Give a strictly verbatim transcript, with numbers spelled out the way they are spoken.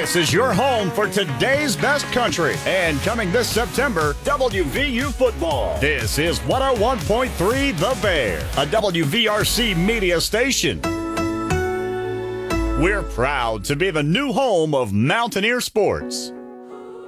This is your home for today's best country. And coming this September, W V U football. This is one oh one point three The Bear, a W V R C media station. We're proud to be the new home of Mountaineer sports.